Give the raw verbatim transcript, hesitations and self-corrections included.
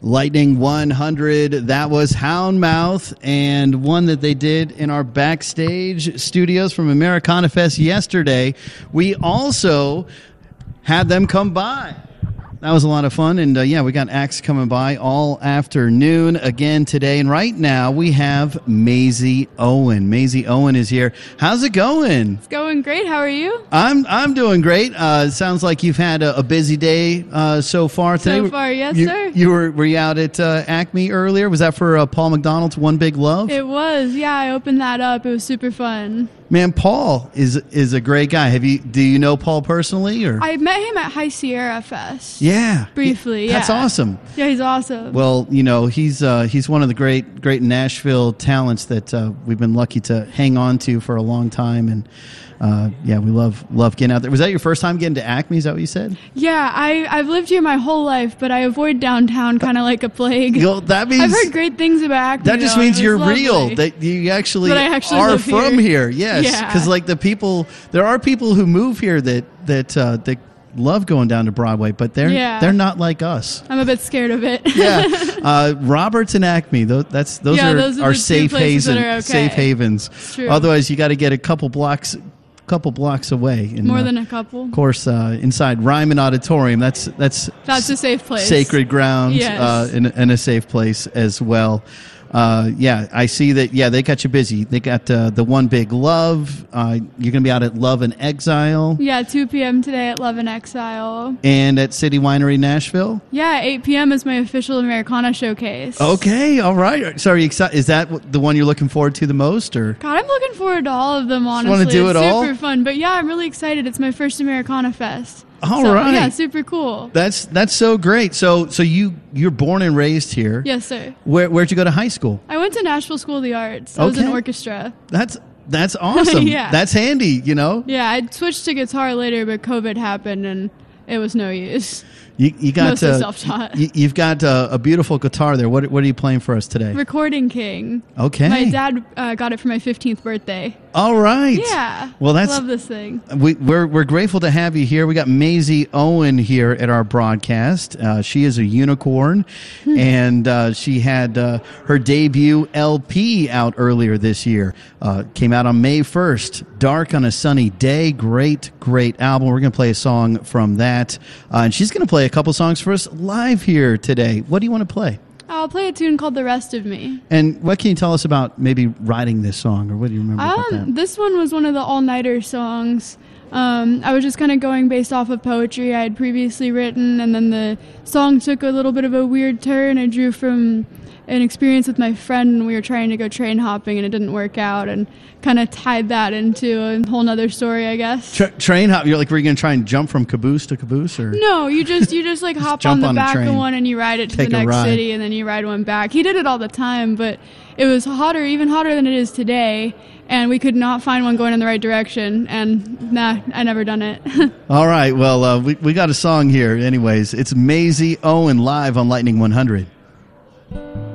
Lightning one hundred, that was Houndmouth, and one that they did in our backstage studios from Americana Fest yesterday. We also had them come by. That was a lot of fun, and uh, yeah, we got acts coming by all afternoon again today, and right now we have Maisie Owen. Maisie Owen is here. How's it going? It's going great. How are you? I'm I'm doing great. Uh, it sounds like you've had a, a busy day uh, so far today. So far, yes, you, sir. You were were you out at uh, Acme earlier? Was that for uh, Paul McDonald's One Big Love? It was. Yeah, I opened that up. It was super fun. Man, Paul is is a great guy. Have you do you know Paul personally, or I met him at High Sierra Fest. Yeah, briefly. That's yeah. awesome. Yeah, he's awesome. Well, you know, he's uh, he's one of the great great Nashville talents that uh, we've been lucky to hang on to for a long time, and uh, yeah, we love love getting out there. Was that your first time getting to Acme? Is that what you said? Yeah, I I've lived here my whole life, but I avoid downtown kind of like a plague. You know, that means I've heard great things about Acme. That just though, means you're lovely. real. That you actually, actually are live from here. here. Yes, because Yeah. like the people, there are people who move here that that uh, that love going down to Broadway, but they're Yeah. they're not like us. I'm a bit scared of it. Yeah, uh, Roberts and Acme. Those that's those Yeah, are those are our the two safe places that haven, are okay. safe havens. It's true. Otherwise, you got to get a couple blocks, couple blocks away. And, More uh, than a couple. Of course, uh, inside Ryman Auditorium. That's that's That's a safe place. sacred ground, Yes. uh, and, and a safe place as well. Uh, yeah, I see that. Yeah, they got you busy. They got uh, the One Big Love. Uh, you're going to be out at Love and Exile. Yeah, two p.m. today at Love and Exile. And at City Winery Nashville. Yeah, eight p.m. is my official Americana showcase. Okay, all right. Sorry, exci- is that what- the one you're looking forward to the most, or? God, I'm looking forward to all of them, honestly. wanna do it's it all? super fun. But yeah, I'm really excited. It's my first Americana Fest. All so, right. Yeah, super cool. That's that's so great. So so you you're born and raised here. Yes, sir. Where where'd you go to high school? I went to Nashville School of the Arts. I was in Okay. orchestra. That's that's awesome. Yeah. That's handy. You know. Yeah, I switched to guitar later, but COVID happened and it was no use. You you got Mostly uh, self-taught. you, you've got uh, a beautiful guitar there. What what are you playing for us today? Recording King. Okay. My dad uh, got it for my fifteenth birthday. All right. Yeah. Well, that's love this thing. we, we're we're grateful to have you here. We got Maisie Owen here at our broadcast. Uh, she is a unicorn, and uh, she had uh, her debut L P out earlier this year. Uh, came out on May first. Dark on a Sunny Day. Great, great album. We're going to play a song from that, uh, and she's going to play a couple songs for us live here today. What do you want to play? I'll play a tune called The Rest of Me. And what can you tell us about maybe writing this song, or what do you remember about Um, that? this one was one of the all-nighter songs. Um, I was just kind of going based off of poetry I had previously written, and then the song took a little bit of a weird turn. I drew from an experience with my friend, and we were trying to go train hopping, and it didn't work out, and kind of tied that into a whole nother story, I guess. Tra- train hop. You're like, were you going to try and jump from caboose to caboose, or No, you just you just like hop jump on the on a back train. of one and you ride it to Take the a next ride. city, and then you ride one back. He did it all the time, but it was hotter, even hotter than it is today, and we could not find one going in the right direction. And nah, I never done it. All right. Well, uh, we we got a song here. Anyways, it's Maisie Owen live on Lightning one hundred.